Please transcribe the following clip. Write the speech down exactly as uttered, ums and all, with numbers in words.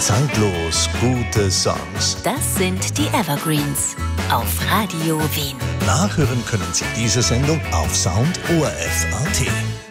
Zeitlos gute Songs. Das sind die Evergreens auf Radio Wien. Nachhören können Sie diese Sendung auf Sound O R F Punkt A T.